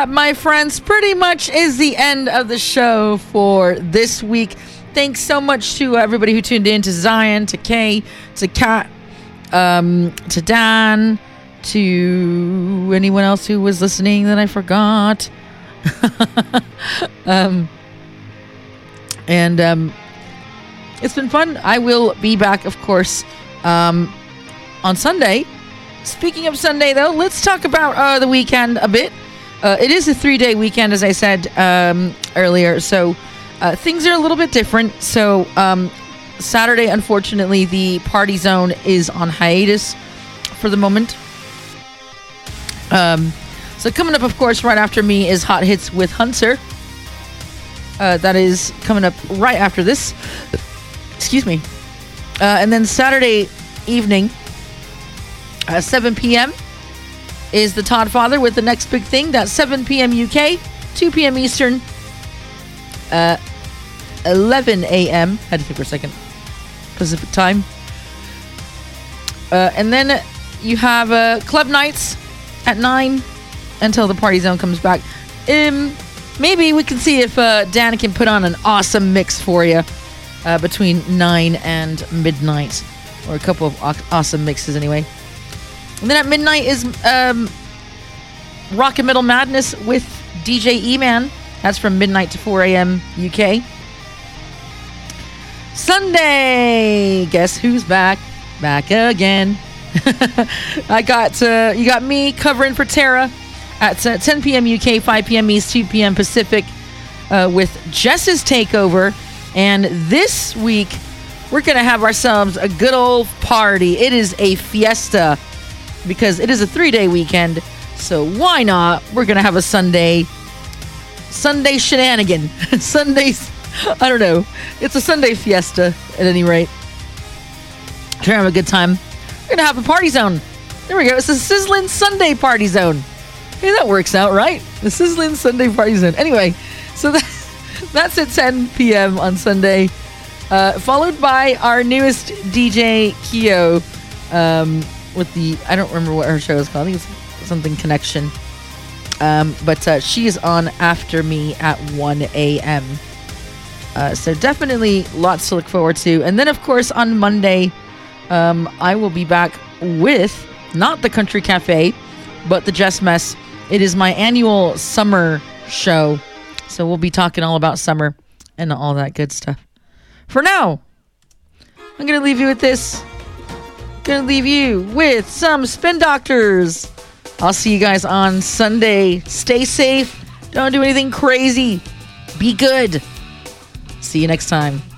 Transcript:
that, my friends, pretty much is the end of the show for this week. Thanks so much to everybody who tuned in, to Zion, to Kay, to Kat, to Dan, to anyone else who was listening that I forgot. It's been fun. I will be back, of course, on Sunday. Speaking of Sunday, though, let's talk about the weekend a bit. It is a 3-day weekend, as I said earlier, so things are a little bit different. So Saturday, unfortunately, the Party Zone is on hiatus for the moment. So coming up, of course, right after me is Hot Hits with Hunter. That is coming up right after this. Excuse me. And then Saturday evening, 7 p.m. is the Todd Father with the next big thing. That's 7 p.m. UK, 2 p.m. Eastern, 11 a.m. Had to think for a second. Pacific time. And then you have club nights at 9 until the Party Zone comes back. Maybe we can see if Dan can put on an awesome mix for you between 9 and midnight, or a couple of awesome mixes anyway. And then at midnight is Rock and Metal Madness with DJ E-Man. That's from midnight to 4 a.m. UK. Sunday, guess who's back? Back again. You got me covering for Tara at 10 p.m. UK, 5 p.m. East, 2 p.m. Pacific with Jess's Takeover. And this week, we're going to have ourselves a good old party. It is a fiesta because it is a 3-day weekend. So why not? We're going to have a Sunday shenanigan. Sundays, I don't know. It's a Sunday fiesta at any rate. Trying to have a good time. We're going to have a Party Zone. There we go. It's a Sizzling Sunday Party Zone. Hey, that works out, right? The Sizzling Sunday Party Zone. Anyway, so that's at 10 p.m. on Sunday. Followed by our newest DJ, Keo, with the, I don't remember what her show is called. I think it's something Connection. But she is on after me at 1 a.m. So definitely lots to look forward to. And then, of course, on Monday, I will be back with not the Country Cafe, but the Jess Mess. It is my annual summer show. So we'll be talking all about summer and all that good stuff. For now, I'm going to leave you with this. Going to leave you with some Spin Doctors. I'll see you guys on Sunday. Stay safe. Don't do anything crazy. Be good. See you next time.